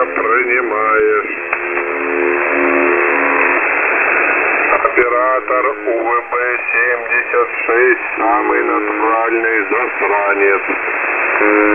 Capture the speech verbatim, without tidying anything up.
меня принимаешь. Оператор У В Б семьдесят шесть, самый натуральный засранец.